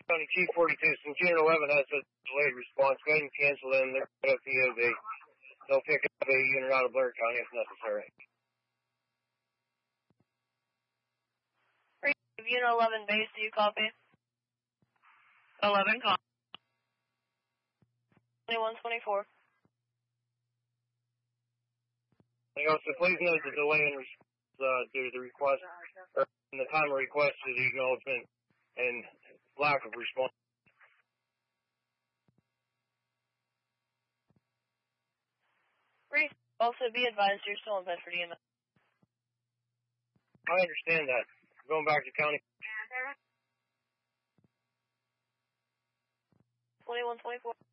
County Chief 42, since Unit 11 has a delayed response, go ahead and cancel them. They're set up POV. They'll pick up a unit out of Blair County if necessary. Unit 11 base, do you copy? 11, copy. 2124. So please note the delay in due to the request, or in the time of request to the acknowledgement and lack of response. Also be advised you're still in Bedford EMS. I understand that. Going back to county. 2124.